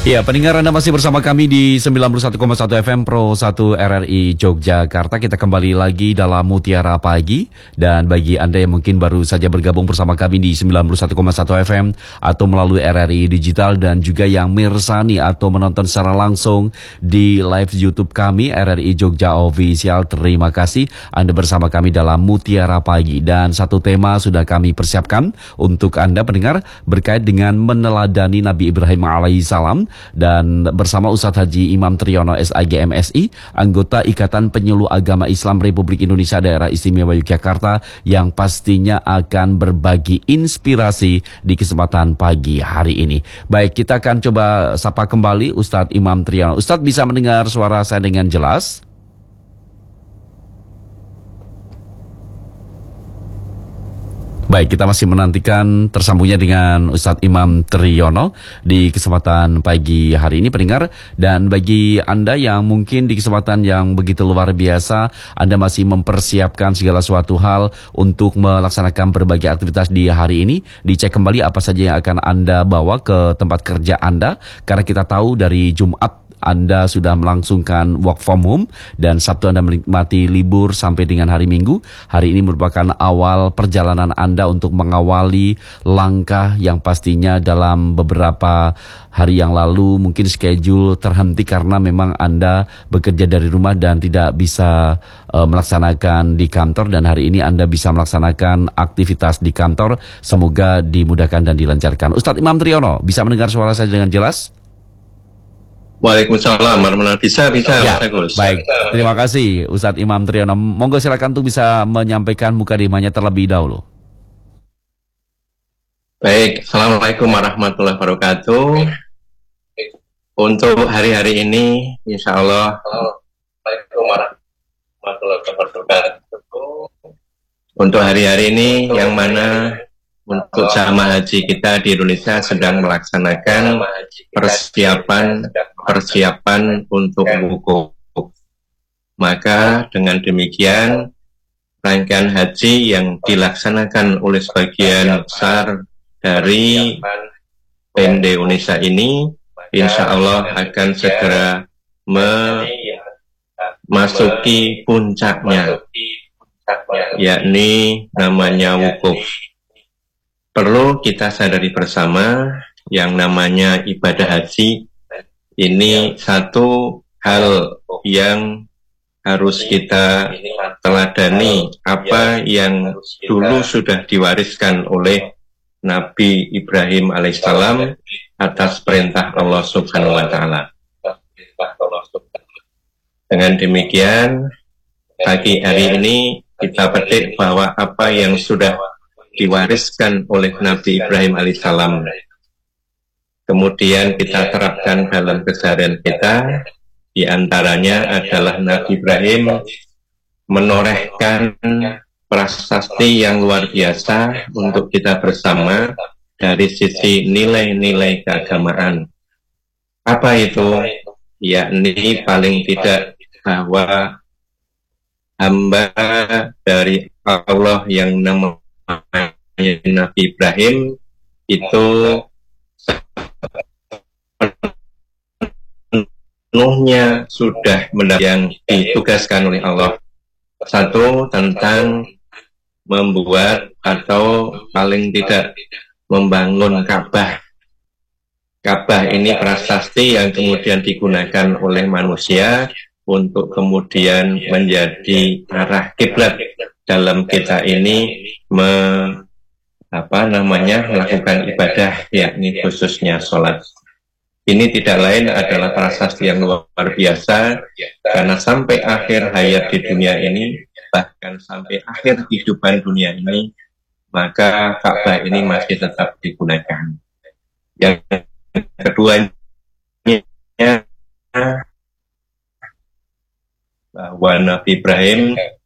Ya, pendengar Anda masih bersama kami di 91,1 FM Pro 1 RRI Yogyakarta. Kita kembali lagi dalam Mutiara Pagi. Dan bagi Anda yang mungkin baru saja bergabung bersama kami di 91,1 FM atau melalui RRI Digital, dan juga yang mirsani atau menonton secara langsung di live YouTube kami RRI Jogja Official, terima kasih Anda bersama kami dalam Mutiara Pagi. Dan satu tema sudah kami persiapkan untuk Anda pendengar berkait dengan meneladani Nabi Ibrahim alaihissalam, dan bersama Ustadz Haji Imam Triyono SAG MSI, anggota Ikatan Penyuluh Agama Islam Republik Indonesia Daerah Istimewa Yogyakarta, yang pastinya akan berbagi inspirasi di kesempatan pagi hari ini. Baik, kita akan coba sapa kembali Ustadz Imam Triyono. Ustadz, bisa mendengar suara saya dengan jelas? Baik, kita masih menantikan tersambungnya dengan Ustadz Imam Triyono di kesempatan pagi hari ini, pendengar. Dan bagi Anda yang mungkin di kesempatan yang begitu luar biasa, Anda masih mempersiapkan segala suatu hal untuk melaksanakan berbagai aktivitas di hari ini, dicek kembali apa saja yang akan Anda bawa ke tempat kerja Anda, karena kita tahu dari Jumat Anda sudah melangsungkan work from home, dan Sabtu Anda menikmati libur sampai dengan hari Minggu. Hari ini merupakan awal perjalanan Anda untuk mengawali langkah yang pastinya dalam beberapa hari yang lalu mungkin schedule terhenti karena memang Anda bekerja dari rumah dan tidak bisa melaksanakan di kantor, dan hari ini Anda bisa melaksanakan aktivitas di kantor. Semoga dimudahkan dan dilancarkan. Ustadz Imam Triyono, bisa mendengar suara saya dengan jelas? Waalaikumsalam warahmatullahi wabarakatuh. Ya, Bisa. baik. Terima kasih Ustadz Imam Triyono. Monggo silakan untuk bisa menyampaikan mukadimahnya terlebih dahulu. Baik, Assalamualaikum warahmatullahi wabarakatuh. Untuk hari-hari ini, insya Allah, Assalamualaikum warahmatullahi wabarakatuh. Untuk hari-hari ini, yang mana untuk jamaah haji kita di Indonesia sedang melaksanakan persiapan untuk wukuf. Maka dengan demikian, rangkaian haji yang dilaksanakan oleh sebagian besar dari PND Indonesia ini, insya Allah akan segera memasuki puncaknya, yakni namanya wukuf. Perlu kita sadari bersama, yang namanya ibadah haji ini satu hal yang harus kita teladani, apa yang dulu sudah diwariskan oleh Nabi Ibrahim alaihissalam atas perintah Allah Subhanahu wa Ta'ala. Dengan demikian, pagi hari ini kita petik bahwa apa yang sudah diwariskan oleh Nabi Ibrahim alaihissalam, kemudian kita terapkan dalam keseharian kita. Di antaranya adalah Nabi Ibrahim menorehkan prasasti yang luar biasa untuk kita bersama dari sisi nilai-nilai keagamaan. Apa itu? Yakni paling tidak bahwa hamba dari Allah yang namanya Nabi Ibrahim itu penuhnya sudah yang ditugaskan oleh Allah. Satu, tentang membuat atau paling tidak membangun Ka'bah. Ka'bah ini prasasti yang kemudian digunakan oleh manusia untuk kemudian menjadi arah kiblat dalam kita ini melakukan ibadah, yakni khususnya sholat. Ini tidak lain adalah prasasti yang luar biasa, karena sampai akhir hayat di dunia ini, bahkan sampai akhir kehidupan dunia ini, maka Ka'bah ini masih tetap digunakan. Yang keduanya, bahwa Nabi Ibrahim